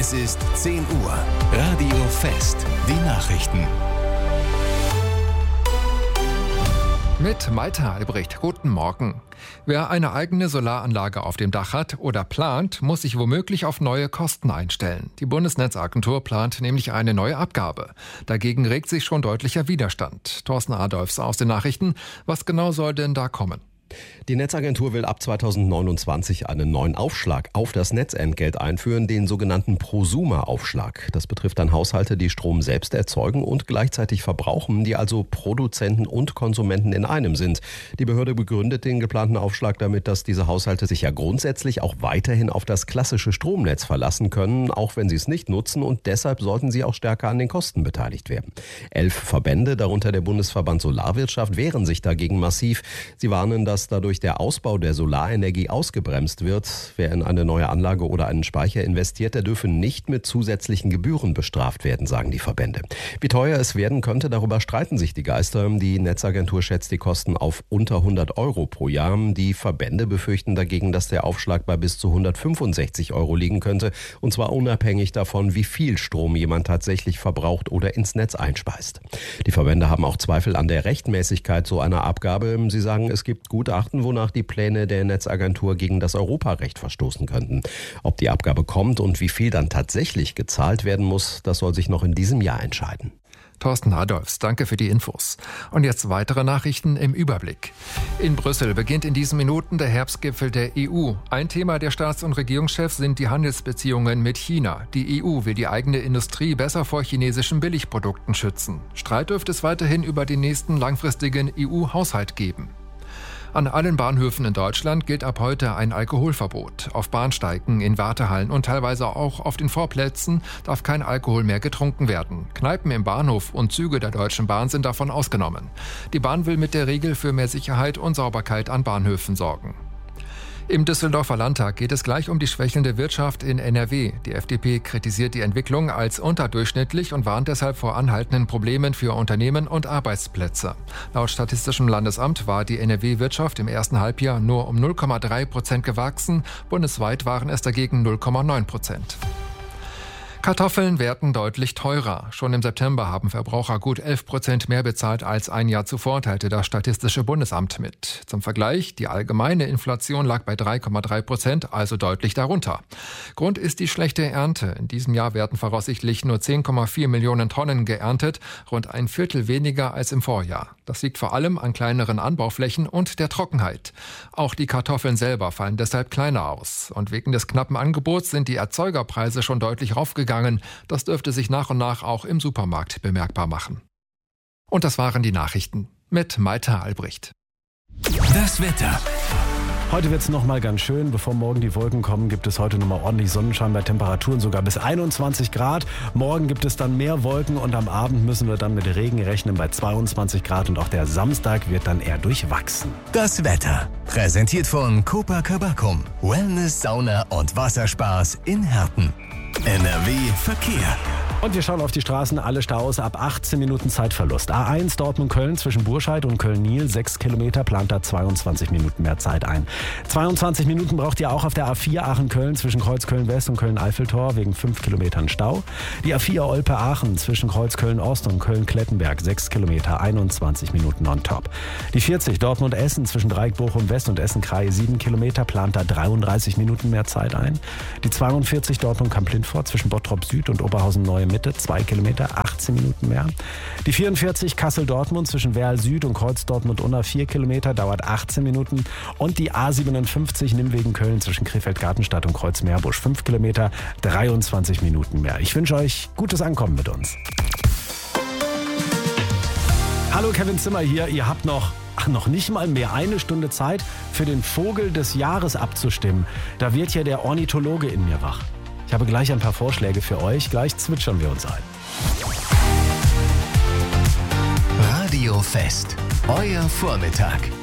Es ist 10 Uhr. Radio Fest. Die Nachrichten. Mit Malte Albrecht. Guten Morgen. Wer eine eigene Solaranlage auf dem Dach hat oder plant, muss sich womöglich auf neue Kosten einstellen. Die Bundesnetzagentur plant nämlich eine neue Abgabe. Dagegen regt sich schon deutlicher Widerstand. Thorsten Adolfs aus den Nachrichten. Was genau soll denn da kommen? Die Netzagentur will ab 2029 einen neuen Aufschlag auf das Netzentgelt einführen, den sogenannten Prosumer-Aufschlag. Das betrifft dann Haushalte, die Strom selbst erzeugen und gleichzeitig verbrauchen, die also Produzenten und Konsumenten in einem sind. Die Behörde begründet den geplanten Aufschlag damit, dass diese Haushalte sich ja grundsätzlich auch weiterhin auf das klassische Stromnetz verlassen können, auch wenn sie es nicht nutzen, und deshalb sollten sie auch stärker an den Kosten beteiligt werden. 11 Verbände, darunter der Bundesverband Solarwirtschaft, wehren sich dagegen massiv. Sie warnen, dass dadurch der Ausbau der Solarenergie ausgebremst wird. Wer in eine neue Anlage oder einen Speicher investiert, der dürfe nicht mit zusätzlichen Gebühren bestraft werden, sagen die Verbände. Wie teuer es werden könnte, darüber streiten sich die Geister. Die Netzagentur schätzt die Kosten auf unter 100 Euro pro Jahr. Die Verbände befürchten dagegen, dass der Aufschlag bei bis zu 165 Euro liegen könnte. Und zwar unabhängig davon, wie viel Strom jemand tatsächlich verbraucht oder ins Netz einspeist. Die Verbände haben auch Zweifel an der Rechtmäßigkeit so einer Abgabe. Sie sagen, es gibt Gutachten, wonach die Pläne der Netzagentur gegen das Europarecht verstoßen könnten. Ob die Abgabe kommt und wie viel dann tatsächlich gezahlt werden muss, das soll sich noch in diesem Jahr entscheiden. Thorsten Adolfs, danke für die Infos. Und jetzt weitere Nachrichten im Überblick. In Brüssel beginnt in diesen Minuten der Herbstgipfel der EU. Ein Thema der Staats- und Regierungschefs sind die Handelsbeziehungen mit China. Die EU will die eigene Industrie besser vor chinesischen Billigprodukten schützen. Streit dürfte es weiterhin über den nächsten langfristigen EU-Haushalt geben. An allen Bahnhöfen in Deutschland gilt ab heute ein Alkoholverbot. Auf Bahnsteigen, in Wartehallen und teilweise auch auf den Vorplätzen darf kein Alkohol mehr getrunken werden. Kneipen im Bahnhof und Züge der Deutschen Bahn sind davon ausgenommen. Die Bahn will mit der Regel für mehr Sicherheit und Sauberkeit an Bahnhöfen sorgen. Im Düsseldorfer Landtag geht es gleich um die schwächelnde Wirtschaft in NRW. Die FDP kritisiert die Entwicklung als unterdurchschnittlich und warnt deshalb vor anhaltenden Problemen für Unternehmen und Arbeitsplätze. Laut Statistischem Landesamt war die NRW-Wirtschaft im ersten Halbjahr nur um 0,3% gewachsen. Bundesweit waren es dagegen 0,9%. Kartoffeln werden deutlich teurer. Schon im September haben Verbraucher gut 11% mehr bezahlt als ein Jahr zuvor, teilte das Statistische Bundesamt mit. Zum Vergleich, die allgemeine Inflation lag bei 3,3%, also deutlich darunter. Grund ist die schlechte Ernte. In diesem Jahr werden voraussichtlich nur 10,4 Millionen Tonnen geerntet, rund ein Viertel weniger als im Vorjahr. Das liegt vor allem an kleineren Anbauflächen und der Trockenheit. Auch die Kartoffeln selber fallen deshalb kleiner aus. Und wegen des knappen Angebots sind die Erzeugerpreise schon deutlich raufgegangen. Das dürfte sich nach und nach auch im Supermarkt bemerkbar machen. Und das waren die Nachrichten mit Malte Albrecht. Das Wetter. Heute wird es nochmal ganz schön. Bevor morgen die Wolken kommen, gibt es heute nochmal ordentlich Sonnenschein bei Temperaturen sogar bis 21 Grad. Morgen gibt es dann mehr Wolken und am Abend müssen wir dann mit Regen rechnen bei 22 Grad. Und auch der Samstag wird dann eher durchwachsen. Das Wetter. Präsentiert von Copacabana. Wellness, Sauna und Wasserspaß in Herten. NRW Verkehr. Und wir schauen auf die Straßen, alle Staus ab 18 Minuten Zeitverlust. A1 Dortmund-Köln zwischen Burscheid und Köln-Niel, 6 Kilometer, plant da 22 Minuten mehr Zeit ein. 22 Minuten braucht ihr auch auf der A4 Aachen-Köln zwischen Kreuz-Köln-West und Köln-Eiffeltor wegen 5 Kilometern Stau. Die A4 Olpe-Aachen zwischen Kreuz-Köln-Ost und Köln-Klettenberg, 6 Kilometer, 21 Minuten on top. Die 40 Dortmund-Essen zwischen Dreieck-Bochum-West und Essen-Kreie, 7 Kilometer, plant da 33 Minuten mehr Zeit ein. Die 42 Dortmund-Kamp-Lindfort zwischen Bottrop-Süd und Oberhausen-Neue Mitte, 2 Kilometer, 18 Minuten mehr. Die 44 Kassel-Dortmund zwischen Werl Süd und Kreuz Dortmund-Unna, 4 Kilometer, dauert 18 Minuten. Und die A57 Nimwegen-Köln zwischen Krefeld-Gartenstadt und Kreuz-Meerbusch, 5 Kilometer, 23 Minuten mehr. Ich wünsche euch gutes Ankommen mit uns. Hallo, Kevin Zimmer hier. Ihr habt noch nicht mal mehr eine Stunde Zeit für den Vogel des Jahres abzustimmen. Da wird ja der Ornithologe in mir wach. Ich habe gleich ein paar Vorschläge für euch. Gleich zwitschern wir uns ein. Radio Fest. Euer Vormittag.